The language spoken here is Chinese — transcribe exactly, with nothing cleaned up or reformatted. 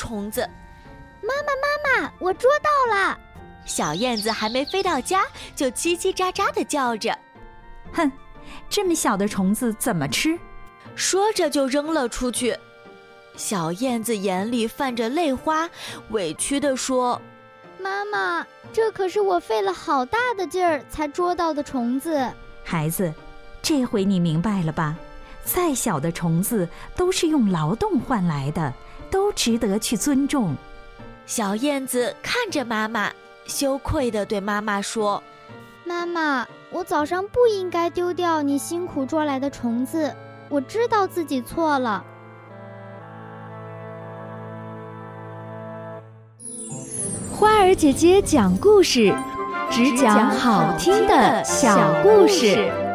虫子。 妈妈妈妈，我捉到了！ 小燕子还没飞到家，就叽叽喳喳地叫着。 哼，这么小的虫子怎么吃？ 说着就扔了出去。小燕子眼里泛着泪花，委屈地说： 妈妈，这可是我费了好大的劲儿才捉到的虫子。 孩子，这回你明白了吧？再小的虫子都是用劳动换来的，都值得去尊重。 小燕子看着妈妈，羞愧地对妈妈说： 妈妈，我早上不应该丢掉你辛苦捉来的虫子，我知道自己错了。 花儿姐姐讲故事，只讲好听的小故事。